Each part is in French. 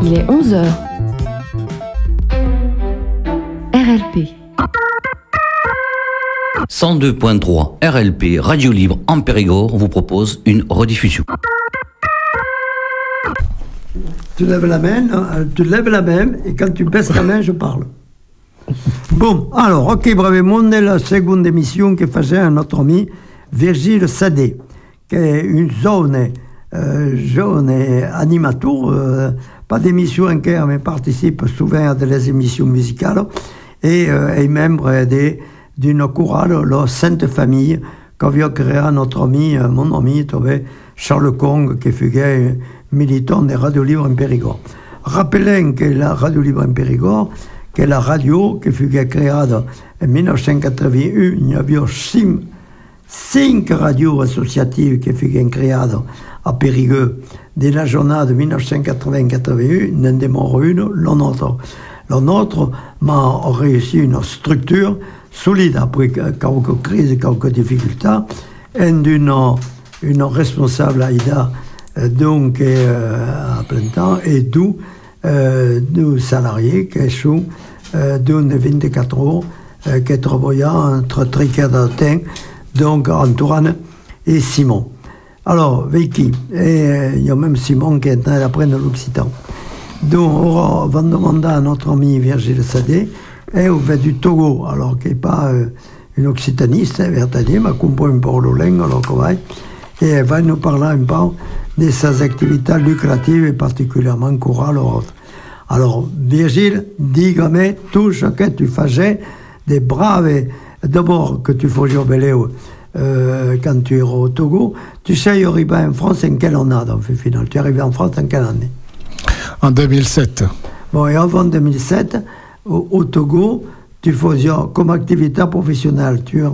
Il est 11h. RLP 102.3 RLP Radio Libre en Périgord vous propose une rediffusion. Tu lèves la main, et quand tu baisses la main, je parle. Bon, alors, ok, bravo monde, la seconde émission que faisait un notre ami Virgile Sadé, qui est une jeune animateur, pas d'émission en clair, mais participe souvent à des émissions musicales, et est membre d'une chorale, la Sainte Famille, qu'avait créé notre ami, mon ami, Charles Kong, qui fut militant des radios libres en Périgord. Rappelons que la radio libre en Périgord, que la radio qui fut créée en 1981, il y avait 5 radios associatives qui furent créées à Périgueux. Dès la journée de 1980-81, n'en démarre une, la nôtre. La nôtre m'a réussi une structure solide après quelques crises, quelques difficultés, et une responsable Aïda, donc à plein temps, et deux salariés qui sont d'une de 24 heures, qui travaillent entre Triquet d'Autun, donc Antoine et Simon. Alors, Vicky, et il y a même Simon qui est en train d'apprendre l'occitan. Donc, on va demander à notre ami Virgile Sadé, et on va du Togo, alors qui n'est pas une occitaniste, Vertanier, mais comprend un peu le langue, alors qu'on va, et elle va nous parler un peu de ses activités lucratives, et particulièrement chorales ou autres. Alors, Virgile, dis-moi tout ce que tu faisais, des braves, d'abord que tu faisais au Béléo, quand tu es au Togo, tu sais, arrivé en France en quelle année, dans le final? Tu es arrivé en France en quelle année? En 2007. Bon, et avant 2007, au Togo, tu faisais comme activité professionnelle, tu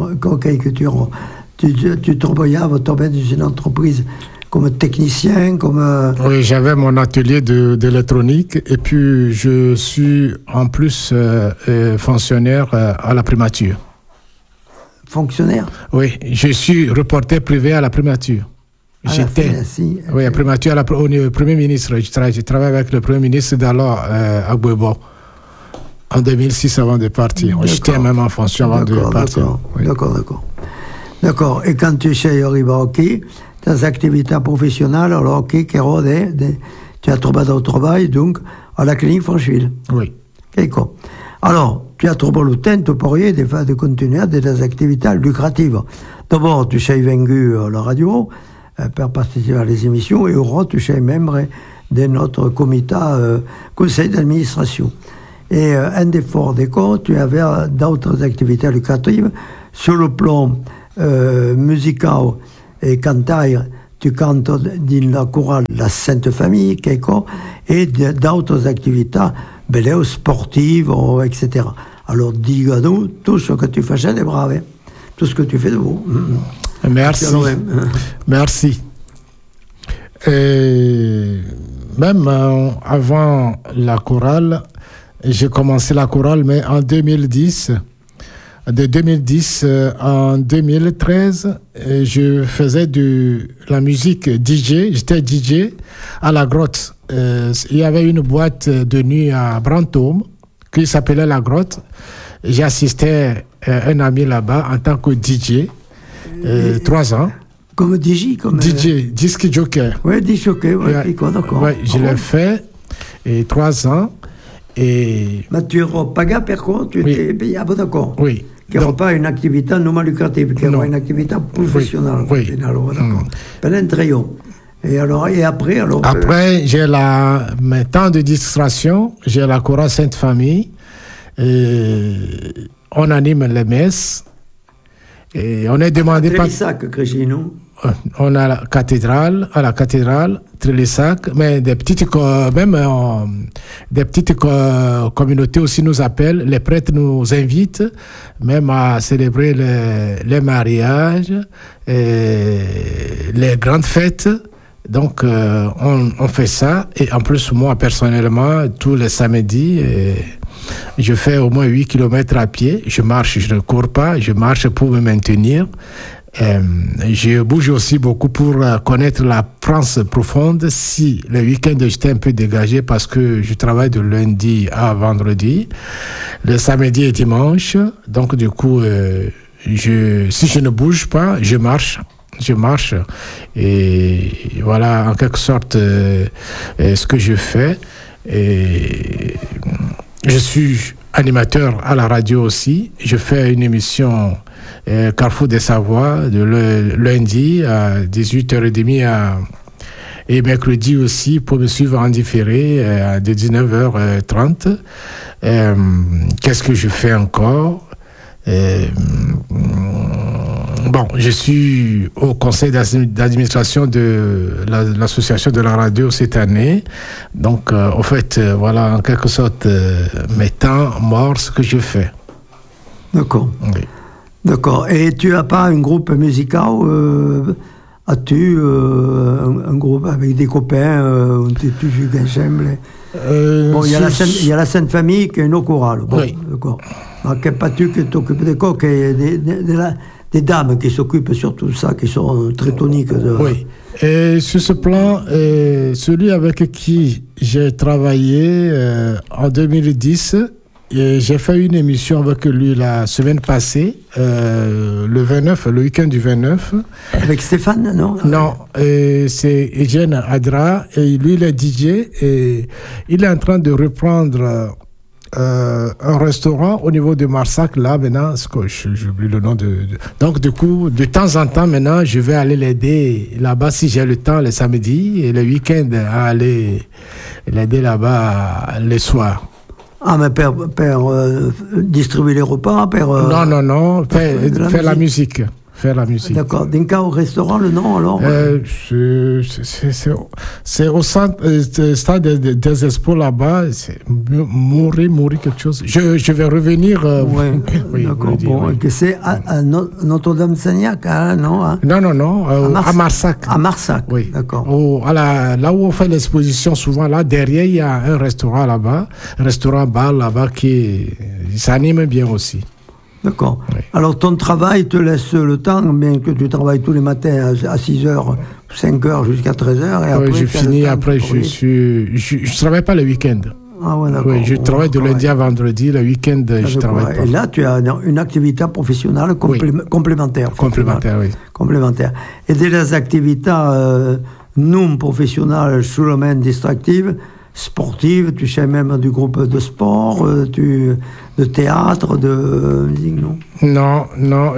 travaillais dans une entreprise comme technicien, comme... Oui, j'avais mon atelier d'électronique et puis je suis en plus fonctionnaire à la primature. Fonctionnaire? Oui, je suis reporter privé à la primature. J'étais à la primature au Premier ministre. Je travaille avec le Premier ministre d'alors à Gbebo en 2006 avant de partir. J'étais même en fonction avant de partir. D'accord. Et quand tu es arrivé au Quai, tes activités professionnelles, alors tu as trouvé d'autres travail, donc à la clinique Francheville. Oui. D'accord. Alors, tu as trouvé le temps pour de continuer des activités lucratives. D'abord, tu es venu à la radio, pour participer à les émissions, et au tu es membre de notre comité conseil d'administration. Et un des forts des comptes, tu avais d'autres activités lucratives sur le plan musical et cantaire. Tu cantes dans la chorale La Sainte Famille, et d'autres activités sportives, etc. Alors, dis-nous tout ce que tu faisais des braves, tout ce que tu fais de vous. Merci. Merci. Et même avant la chorale, j'ai commencé la chorale, mais en 2010. De 2010 en 2013, je faisais de la musique DJ. J'étais DJ à la Grotte. Il y avait une boîte de nuit à Brantôme qui s'appelait La Grotte. J'assistais un ami là-bas en tant que DJ. 3 ans. Comme DJ, DJ, disc jockey. Oui, disc jockey, d'accord. Oui, je l'ai fait, et 3 ans. Et... Mais tu n'as pas gagné, par contre, tu étais payé, d'accord. Oui. Qui n'aura pas une activité non lucrative, qui aura une activité professionnelle. Oui. D'accord. Pendant très haut. Et après, alors... Après, j'ai temps de distraction, j'ai la chorale Sainte Famille. On anime les messes. Et on est demandé par... On a à la cathédrale, Trélissac, mais des petites communautés aussi nous appellent, les prêtres nous invitent même à célébrer les mariages, les grandes fêtes. Donc on fait ça, et en plus moi personnellement tous les samedis je fais au moins 8 km à pied. Je marche, je ne cours pas, je marche pour me maintenir. Je bouge aussi beaucoup pour connaître la France profonde. Si le week-end j'étais un peu dégagé parce que je travaille de lundi à vendredi, le samedi et dimanche. Donc du coup, si je ne bouge pas, je marche et voilà en quelque sorte ce que je fais. Et je suis animateur à la radio aussi. Je fais une émission Carrefour des Savoies de lundi à 18h30 et mercredi aussi pour me suivre en différé de 19h30. Qu'est-ce que je fais encore? Bon, je suis au conseil d'administration de l'association de la radio cette année. Donc, en fait, voilà en quelque sorte mes temps morts, ce que je fais. D'accord. Oui. D'accord. Et tu n'as pas un groupe musical as-tu un groupe avec des copains tu joues ensemble? Bon, il y a la Sainte Famille qui est une chorale. Bon, oui. D'accord. Alors, pas-tu que t'occupes des coques et des dames qui s'occupent surtout de ça, qui sont très toniques. Oui. Et sur ce plan, celui avec qui j'ai travaillé en 2010, et j'ai fait une émission avec lui la semaine passée, le 29, le week-end du 29. Avec Stéphane, non? Non, c'est Eugène Adra, et lui, il est DJ, et il est en train de reprendre un restaurant au niveau de Marsac, là, maintenant, j'oublie le nom Donc, du coup, de temps en temps, maintenant, je vais aller l'aider là-bas, si j'ai le temps, le samedi, et le week-end, à aller l'aider là-bas les soirs. Ah, mais père distribuer les repas, père... Non, faire la musique. Faire la musique. D'accord. D'un cas au restaurant, le nom, alors c'est au centre, stade des Expos là-bas. C'est mourir quelque chose. Je vais revenir. Oui, d'accord. Bon, oui. Que c'est à Notre-Dame-de-Sagnac, hein, non hein? Non, à Marsac. À Marsac, oui. D'accord. Là où on fait l'exposition, souvent, là, derrière, il y a un restaurant là-bas, un restaurant-bar là-bas qui s'anime bien aussi. D'accord. Oui. Alors, ton travail te laisse le temps, bien que tu travailles tous les matins à 6h, 5h jusqu'à 13h. Et après, je finis, après, je travaille pas le week-end. Ah ouais, d'accord. Oui, je travaille de lundi à vendredi, le week-end, je travaille pas. Et là, tu as une activité professionnelle complémentaire. Complémentaire, oui. Complémentaire. Et des activités non professionnelles sous le domaine distractive, sportive, tu sais même du groupe de sport, de théâtre, de musique, non? Non,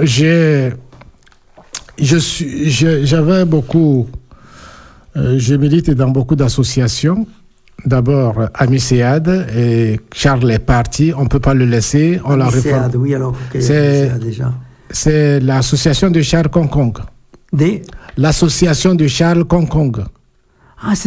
j'avais beaucoup, je milite dans beaucoup d'associations. D'abord, Amiséade, et Charles est parti, on ne peut pas le laisser, on l'a réformé. Oui, alors, c'est déjà. C'est l'association de Charles Kong Kong. L'association de Charles Kong Kong. Ah,